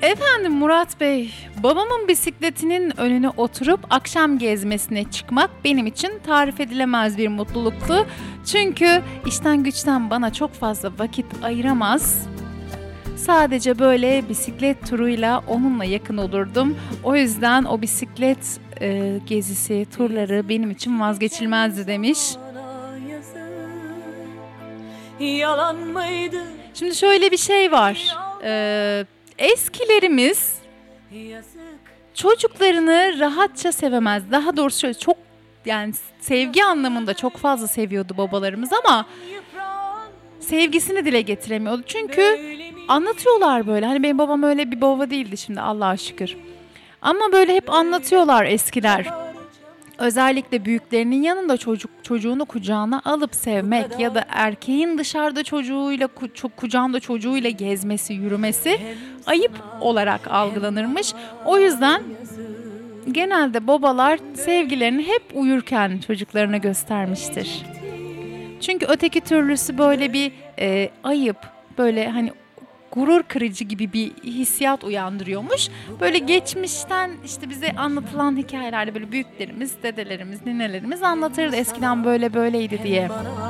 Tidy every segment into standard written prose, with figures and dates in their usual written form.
Efendim Murat Bey, babamın bisikletinin önüne oturup akşam gezmesine çıkmak benim için tarif edilemez bir mutluluktu. Çünkü işten güçten bana çok fazla vakit ayıramaz. Sadece böyle bisiklet turuyla onunla yakın olurdum. O yüzden o bisiklet gezisi, turları benim için vazgeçilmezdi demiş. Yalan mıydı? Şimdi şöyle bir şey var. Eskilerimiz çocuklarını rahatça sevemez. Daha doğrusu şöyle çok yani sevgi anlamında çok fazla seviyordu babalarımız ama sevgisini dile getiremiyordu. Çünkü anlatıyorlar böyle. Hani benim babam öyle bir baba değildi şimdi Allah'a şükür. Ama böyle hep anlatıyorlar eskiler. Özellikle büyüklerinin yanında çocuğunu kucağına alıp sevmek ya da erkeğin dışarıda çocuğuyla kucağında çocuğuyla gezmesi, yürümesi ayıp olarak algılanırmış. O yüzden genelde babalar sevgilerini hep uyurken çocuklarına göstermiştir. Çünkü öteki türlüsü böyle bir ayıp, böyle hani gurur kırıcı gibi bir hissiyat uyandırıyormuş. Böyle geçmişten işte bize anlatılan hikayelerde böyle büyüklerimiz, dedelerimiz, ninelerimiz anlatırdı eskiden böyle böyleydi diye.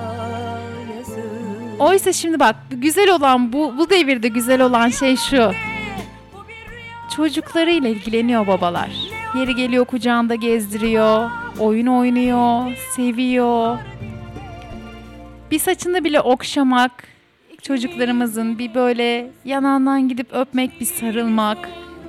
Oysa şimdi bak güzel olan bu devirde güzel olan şey şu. Çocuklarıyla ilgileniyor babalar. Yeri geliyor kucağında gezdiriyor, oyun oynuyor, seviyor. Bir saçını bile okşamak, çocuklarımızın bir böyle yanağından gidip öpmek, bir sarılmak,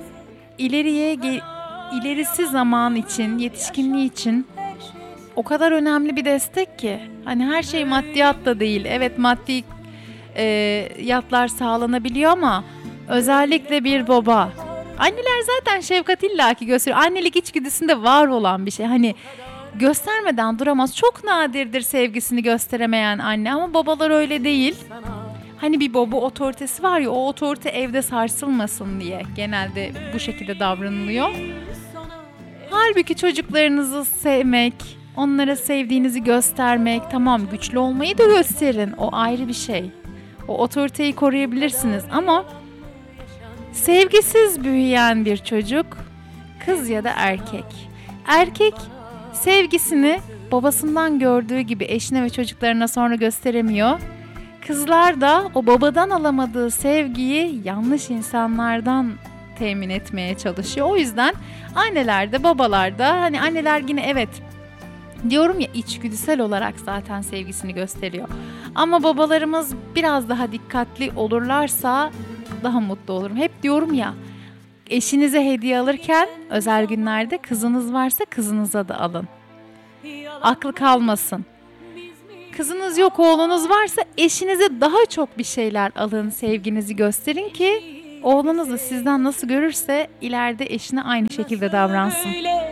ilerisi zaman için, yetişkinliği için o kadar önemli bir destek ki. Hani her şey maddiyat da değil. Evet maddi yatlar sağlanabiliyor ama özellikle bir baba. Anneler zaten şefkat illaki gösteriyor. Annelik içgüdüsünde var olan bir şey. Hani göstermeden duramaz. Çok nadirdir sevgisini gösteremeyen anne ama babalar öyle değil. Hani bir baba otoritesi var ya, o otorite evde sarsılmasın diye genelde bu şekilde davranılıyor. Halbuki çocuklarınızı sevmek, onlara sevdiğinizi göstermek, tamam güçlü olmayı da gösterin, o ayrı bir şey. O otoriteyi koruyabilirsiniz ama sevgisiz büyüyen bir çocuk, kız ya da erkek sevgisini babasından gördüğü gibi eşine ve çocuklarına sonra gösteremiyor. Kızlar da o babadan alamadığı sevgiyi yanlış insanlardan temin etmeye çalışıyor. O yüzden anneler de babalar da hani anneler yine evet diyorum ya içgüdüsel olarak zaten sevgisini gösteriyor. Ama babalarımız biraz daha dikkatli olurlarsa daha mutlu olurum. Hep diyorum ya eşinize hediye alırken özel günlerde kızınız varsa kızınıza da alın. Aklı kalmasın. Kızınız yok, oğlunuz varsa eşinize daha çok bir şeyler alın, sevginizi gösterin ki oğlunuz da sizden nasıl görürse ileride eşine aynı şekilde davransın.